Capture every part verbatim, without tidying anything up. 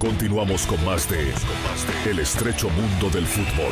Continuamos con más de El estrecho mundo del fútbol.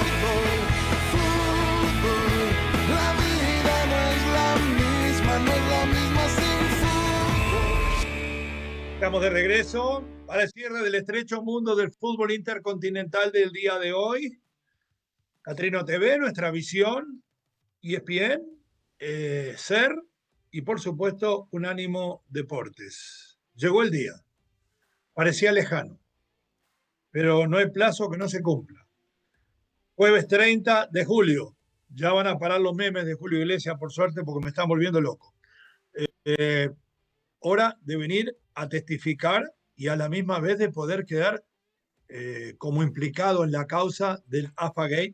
La vida no es la misma, no es la misma sin fútbol. Estamos de regreso para el cierre del estrecho mundo del fútbol intercontinental del día de hoy. Catrino T V, nuestra visión, E S P N, eh, SER y por supuesto Unánimo Deportes. Llegó el día. Parecía lejano, pero no hay plazo que no se cumpla. Jueves treinta de julio. Ya van a parar los memes de Julio Iglesias, por suerte, porque me están volviendo loco. Eh, eh, hora de venir a testificar y a la misma vez de poder quedar eh, como implicado en la causa del A F A Gate,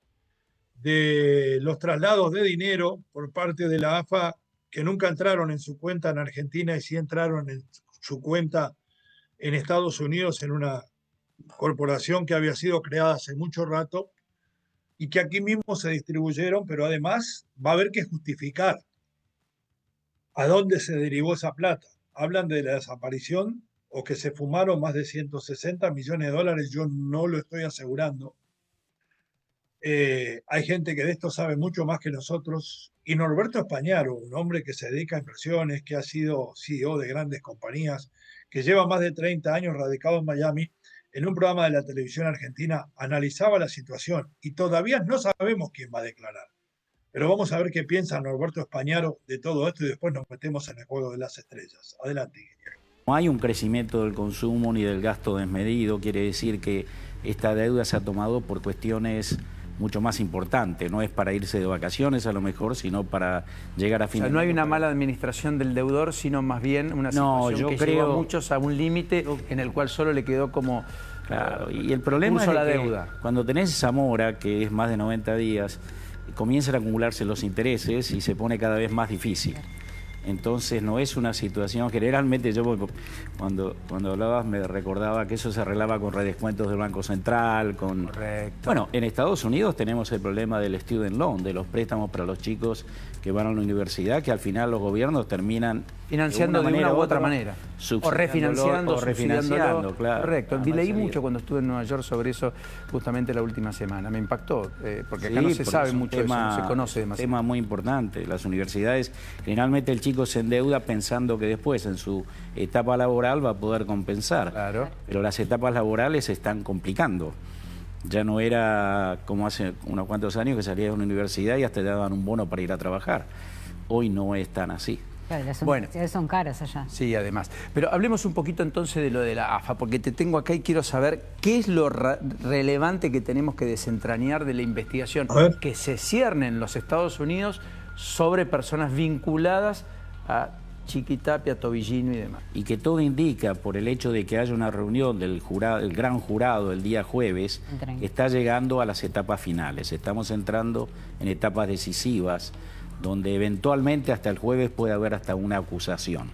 de los traslados de dinero por parte de la A F A que nunca entraron en su cuenta en Argentina y sí entraron en su cuenta en Estados Unidos en una corporación que había sido creada hace mucho rato y que aquí mismo se distribuyeron, pero además va a haber que justificar a dónde se derivó esa plata. Hablan de la desaparición o que se fumaron más de ciento sesenta millones de dólares, yo no lo estoy asegurando. Eh, hay gente que de esto sabe mucho más que nosotros. Y Norberto Españaro, un hombre que se dedica a inversiones, que ha sido C E O de grandes compañías, que lleva más de treinta años radicado en Miami, en un programa de la televisión argentina analizaba la situación y todavía no sabemos quién va a declarar. Pero vamos a ver qué piensa Norberto Españaro de todo esto y después nos metemos en el juego de las estrellas. Adelante, Guillermo. No hay un crecimiento del consumo ni del gasto desmedido, quiere decir que esta deuda se ha tomado por cuestiones mucho más importantes, no es para irse de vacaciones a lo mejor, sino para llegar a fin o sea, de no hay año. una mala administración del deudor, sino más bien una No, situación yo que creo- llevó a muchos a un límite en el cual solo le quedó como Claro, y el problema es curso de la que deuda. cuando tenés esa mora, que es más de noventa días, comienzan a acumularse los intereses y se pone cada vez más difícil. Entonces no es una situación, generalmente yo cuando, cuando hablabas me recordaba que eso se arreglaba con redescuentos del Banco Central, con... Correcto. Bueno, en Estados Unidos tenemos el problema del student loan, de los préstamos para los chicos que van a la universidad, que al final los gobiernos terminan financiando de una, manera u otra manera. O subsidiándolo, refinanciando, o refinanciando, subsidiándolo. claro. Correcto. Ah, Y no hay leí salida. mucho cuando estuve en Nueva York sobre eso justamente la última semana. Me impactó, eh, porque acá Sí, no se porque sabe es un mucho de eso, no se conoce un demasiado. tema muy importante. Las universidades, generalmente el chico se endeuda pensando que después en su etapa laboral va a poder compensar. Claro. Pero las etapas laborales se están complicando. Ya no era como hace unos cuantos años que salías de una universidad y hasta te daban un bono para ir a trabajar. Hoy no es tan así. Claro, las Bueno. universidades son caras allá. Sí, además. Pero hablemos un poquito entonces de lo de la A F A, porque te tengo acá y quiero saber qué es lo re- relevante que tenemos que desentrañar de la investigación A ver. que se cierne en los Estados Unidos sobre personas vinculadas a Chiquitapia, Tobillino y demás. Y que todo indica, por el hecho de que haya una reunión del jurado, el gran jurado el día jueves, El treinta. que está llegando a las etapas finales. Estamos entrando en etapas decisivas, donde eventualmente hasta el jueves puede haber hasta una acusación.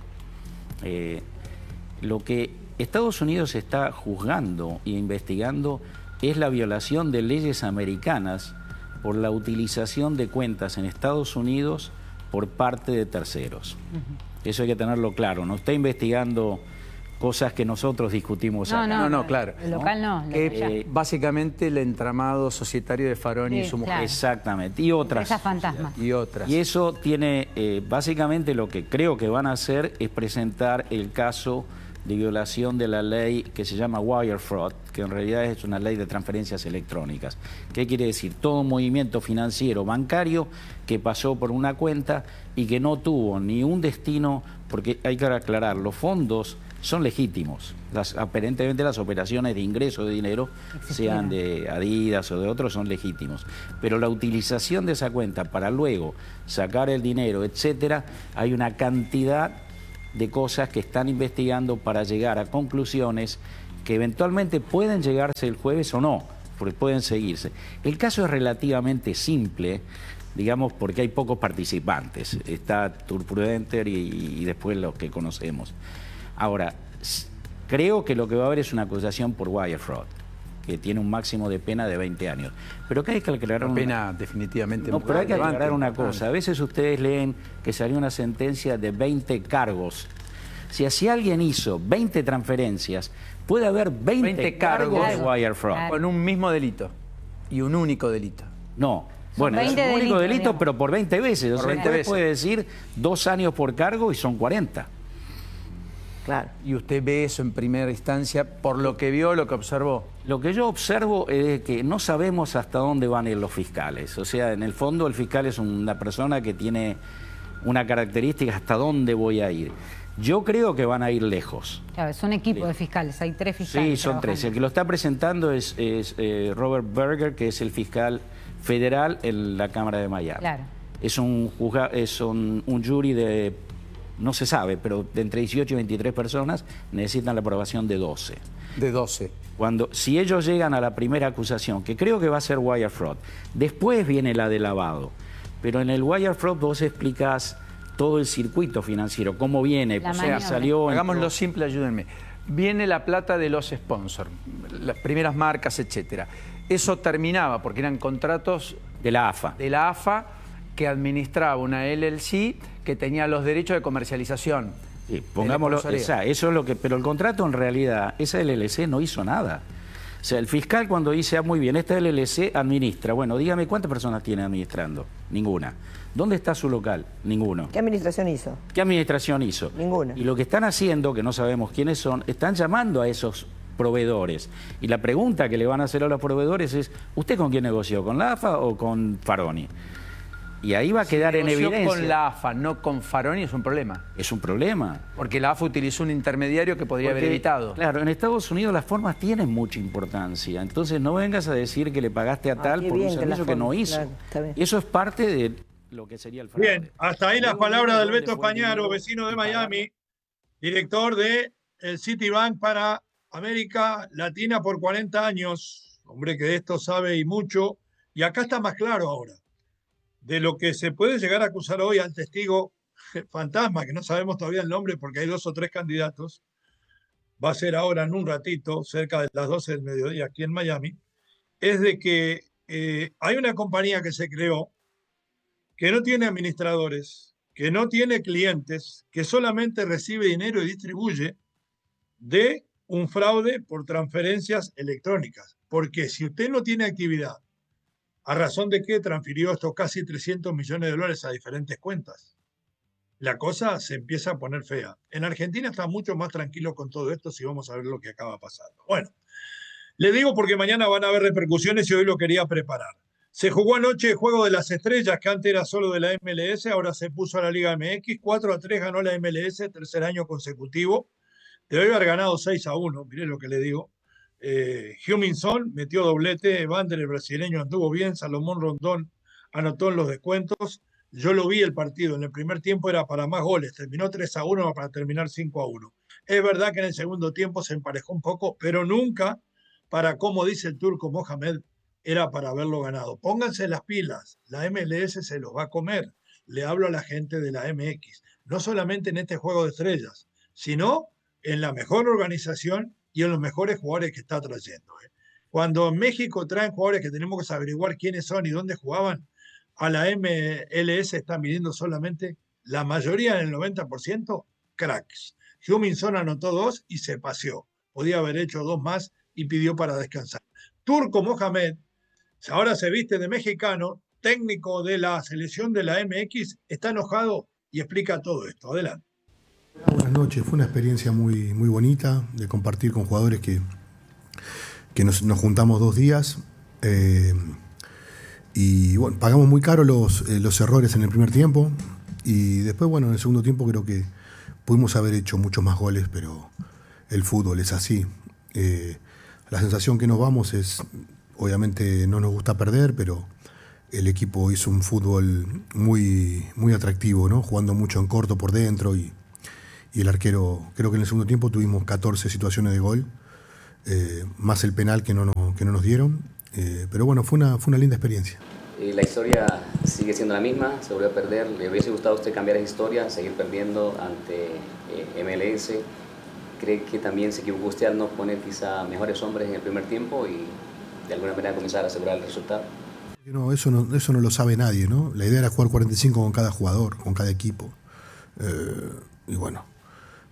Eh, lo que Estados Unidos está juzgando e investigando es la violación de leyes americanas por la utilización de cuentas en Estados Unidos por parte de terceros. Eso hay que tenerlo claro. No está investigando cosas que nosotros discutimos No, acá. No, no, claro. El local no. la Que de allá. eh, básicamente el entramado societario de Faroni y Sí, su mujer. claro. Exactamente. Y otras. Empresas fantasmas. Y otras. Y eso tiene, eh, básicamente lo que creo que van a hacer es presentar el caso de violación de la ley que se llama Wire Fraud, que en realidad es una ley de transferencias electrónicas. ¿Qué quiere decir? Todo movimiento financiero bancario que pasó por una cuenta y que no tuvo ni un destino, porque hay que aclarar, los fondos son legítimos. Las, aparentemente las operaciones de ingreso de dinero, sean de Adidas o de otros, son legítimos. Pero la utilización de esa cuenta para luego sacar el dinero, etcétera, hay una cantidad de cosas que están investigando para llegar a conclusiones que eventualmente pueden llegarse el jueves o no, porque pueden seguirse. El caso es relativamente simple, digamos, porque hay pocos participantes. Está Tour Prudenter y, y después los que conocemos. Ahora, creo que lo que va a haber es una acusación por wire fraud, que tiene un máximo de pena de veinte años. Pero acá hay que aclarar Una una pena definitivamente No, muy pero hay que relevante, aclarar una importante. cosa. A veces ustedes leen que salió una sentencia de veinte cargos Si, si alguien hizo veinte transferencias, puede haber veinte, veinte cargos cargos. de wire fraud. Claro. Con un mismo delito. Y un único delito. No. Bueno, es un veinte único delitos, delito, digamos. pero por veinte veces. O Por sea, veinte usted veces. puede decir dos años por cargo y son cuarenta. Claro. Y usted ve eso en primera instancia por lo que vio, lo que observó. Lo que yo observo es que no sabemos hasta dónde van a ir los fiscales. O sea, en el fondo el fiscal es una persona que tiene una característica hasta dónde voy a ir. Yo creo que van a ir lejos. Claro, es un equipo de fiscales, hay tres fiscales. Sí, son tres. El que lo está presentando es, es eh, Robert Berger, que es el fiscal federal en la Cámara de Miami. Claro. Es un, juzga, es un, un jury de, no se sabe, pero de entre dieciocho y veintitrés personas necesitan la aprobación de doce. De doce. Cuando, si ellos llegan a la primera acusación, que creo que va a ser wire fraud, después viene la de lavado. Pero en el wire fraud vos explicás todo el circuito financiero, cómo viene, La o sea, maniobra. salió... Hagámoslo entró. simple, ayúdenme. Viene la plata de los sponsors, las primeras marcas, etcétera. Eso terminaba porque eran contratos De la A F A. de la A F A que administraba una L L C que tenía los derechos de comercialización. Sí, pongámoslo, sponsoría. o sea, eso es lo que, pero el contrato en realidad, esa L L C no hizo nada. O sea, el fiscal cuando dice, ah, muy bien, esta L L C administra, bueno, dígame cuántas personas tiene administrando, ninguna. ¿Dónde está su local? Ninguno. ¿Qué administración hizo? ¿Qué administración hizo? Ninguna. Y lo que están haciendo, que no sabemos quiénes son, están llamando a esos proveedores. Y la pregunta que le van a hacer a los proveedores es, ¿usted con quién negoció? ¿Con la A F A o con Faroni? Y ahí va a quedar en Negoció evidencia. con la A F A, no con Faroni, es un problema. Es un problema. Porque la A F A utilizó un intermediario que podría Porque, haber evitado. Claro, en Estados Unidos las formas tienen mucha importancia. Entonces no vengas a decir que le pagaste a Ah, tal qué por un bien que servicio las que no formas, hizo. claro, está bien. Y eso es parte de lo que sería el fraude. Bien, hasta ahí las Luego, palabras luego, del ¿dónde Beto fue el Españaro, dinero? vecino de Y Miami, director de el Citibank para América Latina por cuarenta años. Hombre que de esto sabe y mucho. Y acá está más claro ahora. De lo que se puede llegar a acusar hoy al testigo fantasma, que no sabemos todavía el nombre porque hay dos o tres candidatos, va a ser ahora en un ratito, cerca de las doce del mediodía aquí en Miami, es de que eh, hay una compañía que se creó que no tiene administradores, que no tiene clientes, que solamente recibe dinero y distribuye de un fraude por transferencias electrónicas. Porque si usted no tiene actividad, ¿a razón de qué transfirió estos casi trescientos millones de dólares a diferentes cuentas? La cosa se empieza a poner fea. En Argentina está mucho más tranquilo con todo esto si vamos a ver lo que acaba pasando. Bueno, le digo porque mañana van a haber repercusiones y hoy lo quería preparar. Se jugó anoche el Juego de las Estrellas, que antes era solo de la M L S, ahora se puso a la Liga M X. cuatro a tres ganó la M L S, tercer año consecutivo. Debe haber ganado seis a uno, miré lo que le digo. Eh, Huminson metió doblete, Evander, el brasileño, anduvo bien, Salomón Rondón anotó en los descuentos. Yo lo vi el partido, en el primer tiempo era para más goles, terminó tres a uno para terminar cinco a uno. Es verdad que en el segundo tiempo se emparejó un poco, pero nunca para, como dice el turco Mohamed, era para haberlo ganado. Pónganse las pilas, la M L S se los va a comer. Le hablo a la gente de la M X, no solamente en este Juego de Estrellas, sino en la mejor organización y en los mejores jugadores que está trayendo. ¿eh? Cuando en México traen jugadores que tenemos que averiguar quiénes son y dónde jugaban, a la M L S están viniendo solamente, la mayoría, en el noventa por ciento, cracks. Huminson anotó dos y se paseó. Podía haber hecho dos más y pidió para descansar. Turco Mohamed, ahora se viste de mexicano, técnico de la selección de la M X, está enojado y explica todo esto. Adelante. Buenas noches, fue una experiencia muy, muy bonita de compartir con jugadores que, que nos, nos juntamos dos días eh, y bueno, pagamos muy caro los, eh, los errores en el primer tiempo y después, bueno, en el segundo tiempo creo que pudimos haber hecho muchos más goles, pero el fútbol es así. Eh, la sensación que nos vamos es, obviamente no nos gusta perder, pero el equipo hizo un fútbol muy, muy atractivo, ¿no? Jugando mucho en corto por dentro y Y el arquero, creo que en el segundo tiempo tuvimos catorce situaciones de gol, eh, más el penal que no, no, que no nos dieron. Eh, pero bueno, fue una, fue una linda experiencia. Eh, la historia sigue siendo la misma, se volvió a perder. ¿Le hubiese gustado a usted cambiar esa historia, seguir perdiendo ante eh, M L S? ¿Cree que también se equivocó usted al no poner quizá mejores hombres en el primer tiempo y de alguna manera comenzar a asegurar el resultado? No, eso no, eso no lo sabe nadie, ¿no? La idea era jugar cuarenta y cinco con cada jugador, con cada equipo. Eh, y bueno.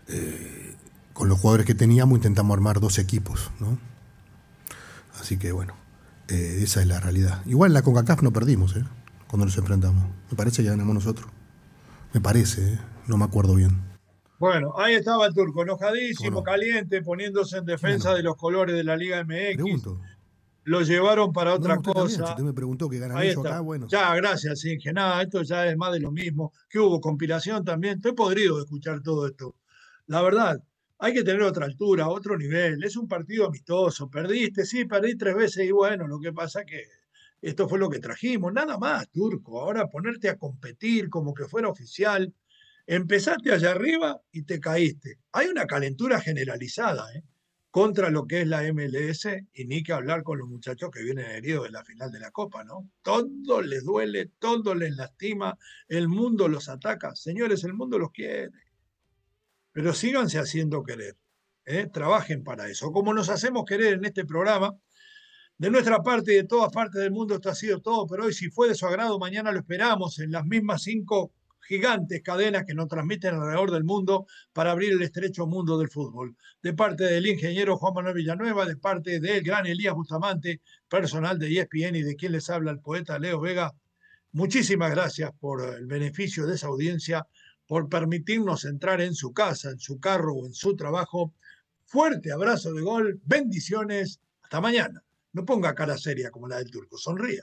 eh, con los jugadores que teníamos intentamos armar dos equipos, ¿no? Así que bueno, eh, esa es la realidad. Igual en la CONCACAF no perdimos, ¿eh? Cuando nos enfrentamos. Me parece que ganamos nosotros. Me parece, ¿eh? No me acuerdo bien. Bueno, ahí estaba el turco, enojadísimo, Bueno. caliente, poniéndose en defensa Bueno. de los colores de la Liga M X. Pregunto. Lo llevaron para otra No, usted también, si cosa. usted me preguntó que ganan Ahí ellos está. acá, bueno. Ya, gracias, Inge. Nada, esto ya es más de lo mismo. Que hubo compilación también. Estoy podrido de escuchar todo esto. La verdad, hay que tener otra altura, otro nivel. Es un partido amistoso. Perdiste, sí, perdí tres veces y bueno, lo que pasa es que esto fue lo que trajimos. Nada más, turco. Ahora ponerte a competir como que fuera oficial. Empezaste allá arriba y te caíste. Hay una calentura generalizada, ¿eh? Contra lo que es la M L S y ni que hablar con los muchachos que vienen heridos de la final de la Copa, ¿no? Todo les duele, todo les lastima, el mundo los ataca. Señores, el mundo los quiere. Pero síganse haciendo querer, ¿eh? Trabajen para eso. Como nos hacemos querer en este programa, de nuestra parte y de todas partes del mundo esto ha sido todo, pero hoy si fue de su agrado, mañana lo esperamos en las mismas cinco gigantes cadenas que nos transmiten alrededor del mundo para abrir el estrecho mundo del fútbol. De parte del ingeniero Juan Manuel Villanueva, de parte del gran Elías Bustamante, personal de E S P N y de quien les habla el poeta Leo Vega, muchísimas gracias por el beneficio de esa audiencia, por permitirnos entrar en su casa, en su carro o en su trabajo. Fuerte abrazo de gol, bendiciones, hasta mañana. No ponga cara seria como la del turco, sonría.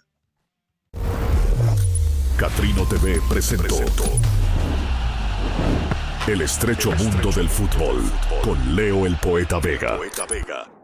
Catrino T V presentó El estrecho mundo del fútbol con Leo el Poeta Vega.